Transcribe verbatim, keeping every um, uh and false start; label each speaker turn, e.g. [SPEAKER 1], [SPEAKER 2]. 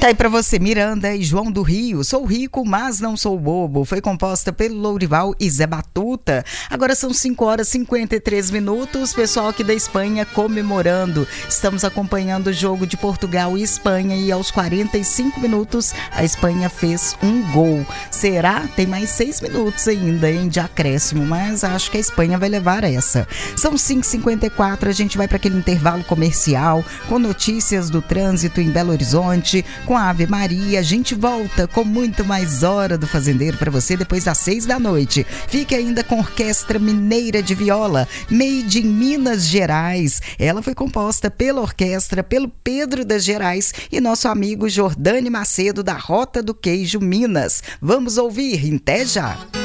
[SPEAKER 1] Tá aí pra você, Miranda e João do Rio. Sou rico, mas não sou bobo. Foi composta pelo Lourival e Zé Batuta. Agora são cinco horas e cinquenta e três minutos. Pessoal aqui da Espanha comemorando. Estamos acompanhando o jogo de Portugal e Espanha e aos quarenta e cinco minutos a Espanha fez um gol. Será? Tem mais seis minutos ainda, hein, de acréscimo, mas acho que a Espanha vai levar essa. São cinco e cinquenta e quatro, a gente vai para aquele intervalo comercial com notícias do trânsito em Belo Horizonte, com a Ave Maria. A gente volta com muito mais Hora do Fazendeiro para você depois das seis da noite. Fique ainda com a Orquestra Mineira de Viola, made in Minas Gerais. Ela foi composta pela orquestra, pelo Pedro das Gerais e nosso amigo Jordani Macedo da Rota do Queijo Minas. Vamos ouvir, até já!